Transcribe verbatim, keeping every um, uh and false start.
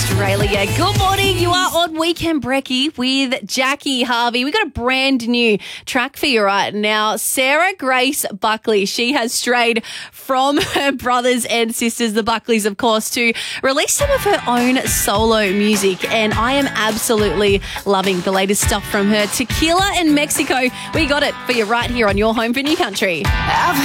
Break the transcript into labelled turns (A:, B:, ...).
A: Australia. Good morning. You are on Weekend Brekkie with Jackie Harvey. We got a brand new track for you right now. Sarah Grace Buckley. She has strayed from her brothers and sisters, the Buckleys, of course, to release some of her own solo music. And I am absolutely loving the latest stuff from her. Tequila and Mexico. We got it for you right here on your home for New Country.
B: I've